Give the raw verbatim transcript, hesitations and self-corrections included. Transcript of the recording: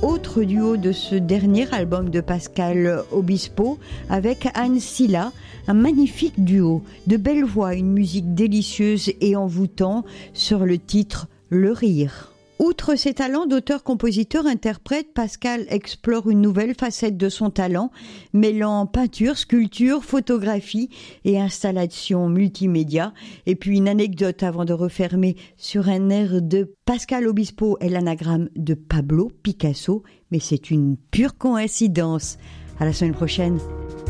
autre duo de ce dernier album de Pascal Obispo avec Anne Silla, un magnifique duo, de belles voix, une musique délicieuse et envoûtante sur le titre Le Rire. Outre ses talents d'auteur, compositeur, interprète, Pascal explore une nouvelle facette de son talent, mêlant peinture, sculpture, photographie et installation multimédia. Et puis une anecdote avant de refermer sur un air de Pascal Obispo est l'anagramme de Pablo Picasso, mais c'est une pure coïncidence. À la semaine prochaine.